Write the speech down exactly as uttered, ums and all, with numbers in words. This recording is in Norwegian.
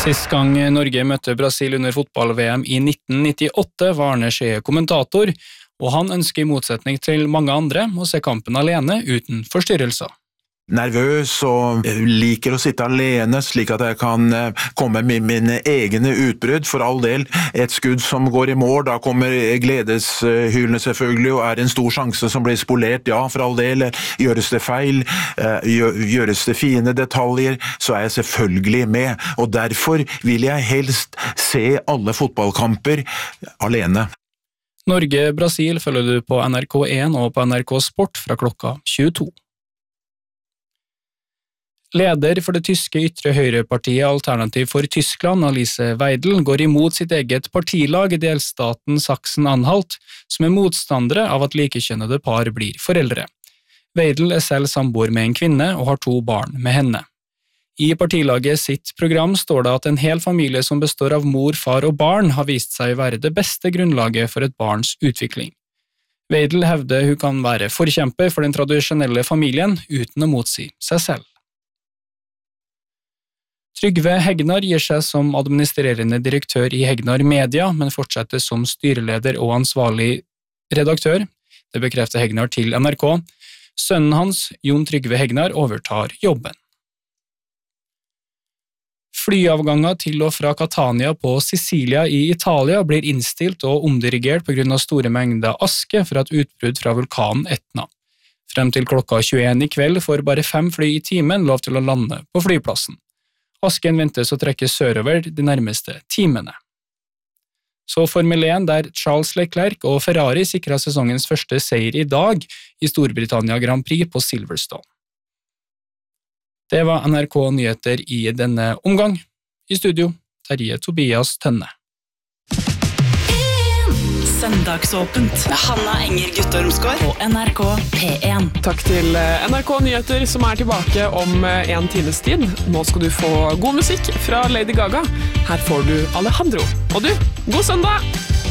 Sist gang Norge møtte Brasil under fotball-V M i nitten nittiåtte var Arne Skjee kommentator, og han ønsker i motsetning til mange andre å se kampen alene uten forstyrrelser. Nervøs og liker å sitte alene slik at jeg kan komme med mine egne utbrudd, for all del. Et skudd som går i mål, da kommer gledeshylene selvfølgelig, og er en stor sjanse som blir spolert, ja, for all del. Gjøres det feil, gjøres det fine detaljer, så er jeg selvfølgelig med, og derfor vil jeg helst se alle fotballkamper alene. Norge-Brasil følger du på N R K en og på N R K Sport fra klokka tjueto. Leder for det tyske ytre høyrepartiet Alternativ for Tyskland, Alice Weidel, går imot sitt eget partilag i delstaten Sachsen-Anhalt, som er motstandere av at likekjønnede par blir foreldre. Weidel er selv samboer med en kvinne og har to barn med henne. I partilaget sitt program står det at en hel familie som består av mor, far og barn har vist seg være det beste grunnlaget for et barns utvikling. Weidel hevder hun kan være forkjemper for den tradisjonelle familien uten å motsi seg selv. Trygve Hegnar gir seg som administrerende direktør i Hegnar Media, men fortsetter som styreleder og ansvarlig redaktør. Det bekrefter Hegnar til N R K. Sønnen hans, Jon Trygve Hegnar, overtar jobben. Flyavganger til og fra Catania på Sicilia i Italia blir innstilt og omdirigert på grunn av store mengder aske fra et utbrudd fra vulkanen Etna. Frem til klokka tjueen i kveld får bare fem fly i timen lov til å lande på flyplassen. Asken ventes å trekke sørover de nærmeste timene. Så Formel en, der Charles Leclerc og Ferrari sikret sesongens første seier i dag i Storbritannia Grand Prix på Silverstone. Det var N R K Nyheter i denne omgang. I studio, Terje Tobias Tønne. Søndagsåpent med Hanna Enger Guttormsgaard og N R K P en. Takk til N R K Nyheter som er tilbake om en times tid. Nå skal du få god musikk fra Lady Gaga. Her får du Alejandro. Og du, god søndag!